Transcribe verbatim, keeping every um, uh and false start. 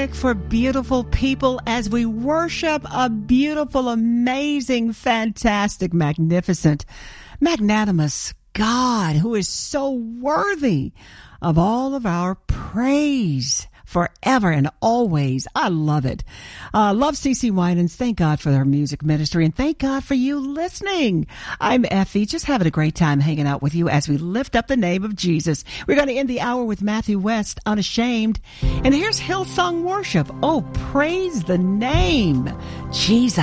music for beautiful people as we worship a beautiful, amazing, fantastic, magnificent, magnanimous God who is so worthy of all of our praise forever and always. I love it. Uh, love CeCe Winans. Thank God for her music ministry, and thank God for you listening. I'm Effie, just having a great time hanging out with you as we lift up the name of Jesus. We're going to end the hour with Matthew West, Unashamed. And here's Hillsong Worship. Oh, praise the name, Jesus.